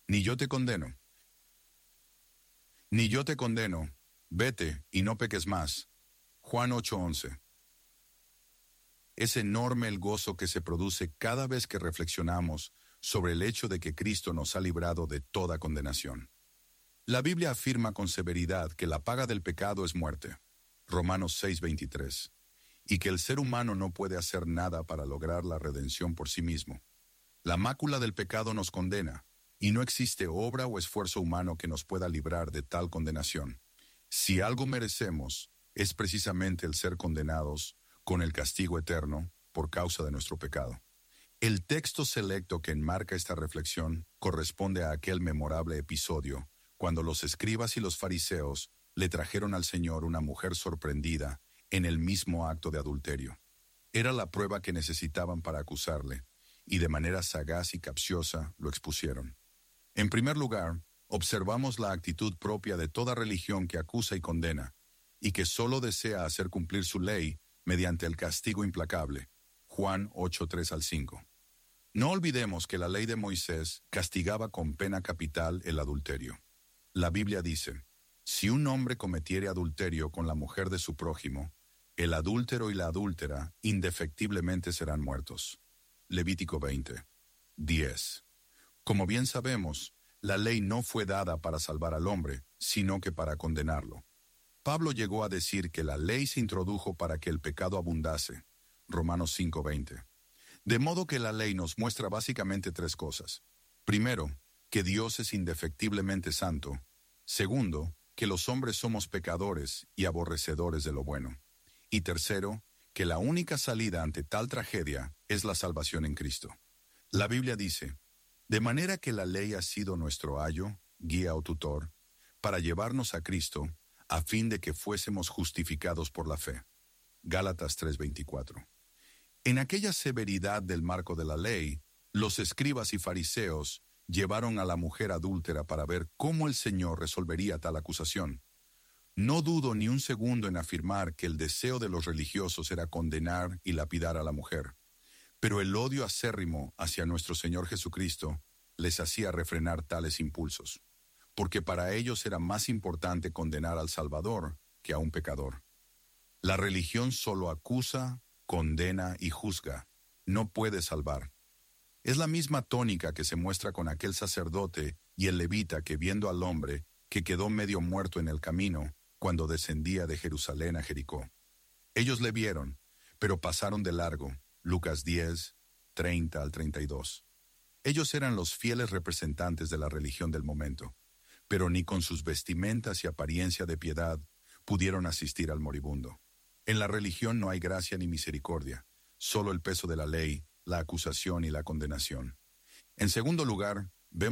Ni yo te condeno. Ni yo te condeno. Vete y no peques más. Juan 8:11. Es enorme el gozo que se produce cada vez que reflexionamos sobre el hecho de que Cristo nos ha librado de toda condenación. La Biblia afirma con severidad que la paga del pecado es muerte. Romanos 6:23. Y que el ser humano no puede hacer nada para lograr la redención por sí mismo. La mácula del pecado nos condena, y no existe obra o esfuerzo humano que nos pueda librar de tal condenación. Si algo merecemos, es precisamente el ser condenados con el castigo eterno por causa de nuestro pecado. El texto selecto que enmarca esta reflexión corresponde a aquel memorable episodio cuando los escribas y los fariseos le trajeron al Señor una mujer sorprendida en el mismo acto de adulterio. Era la prueba que necesitaban para acusarle, y de manera sagaz y capciosa lo expusieron. En primer lugar, observamos la actitud propia de toda religión que acusa y condena, y que solo desea hacer cumplir su ley mediante el castigo implacable. Juan 8:3-5. No olvidemos que la ley de Moisés castigaba con pena capital el adulterio. La Biblia dice: si un hombre cometiere adulterio con la mujer de su prójimo, el adúltero y la adúltera indefectiblemente serán muertos. Levítico 20:10. Como bien sabemos, la ley no fue dada para salvar al hombre, sino que para condenarlo. Pablo llegó a decir que la ley se introdujo para que el pecado abundase. Romanos 5:20. De modo que la ley nos muestra básicamente tres cosas. Primero, que Dios es indefectiblemente santo. Segundo, que los hombres somos pecadores y aborrecedores de lo bueno. Y tercero, que la única salida ante tal tragedia es la salvación en Cristo. La Biblia dice: de manera que la ley ha sido nuestro ayo, guía o tutor, para llevarnos a Cristo, a fin de que fuésemos justificados por la fe. Gálatas 3:24. En aquella severidad del marco de la ley, los escribas y fariseos llevaron a la mujer adúltera para ver cómo el Señor resolvería tal acusación. No dudo ni un segundo en afirmar que el deseo de los religiosos era condenar y lapidar a la mujer, pero el odio acérrimo hacia nuestro Señor Jesucristo les hacía refrenar tales impulsos, porque para ellos era más importante condenar al Salvador que a un pecador. La religión solo acusa, condena y juzga, no puede salvar. Es la misma tónica que se muestra con aquel sacerdote y el levita que, viendo al hombre que quedó medio muerto en el camino cuando descendía de Jerusalén a Jericó. Ellos le vieron, pero pasaron de largo. Lucas 10:30-32. Ellos eran los fieles representantes de la religión del momento, pero ni con sus vestimentas y apariencia de piedad pudieron asistir al moribundo. En la religión no hay gracia ni misericordia, solo el peso de la ley, la acusación y la condenación. En segundo lugar,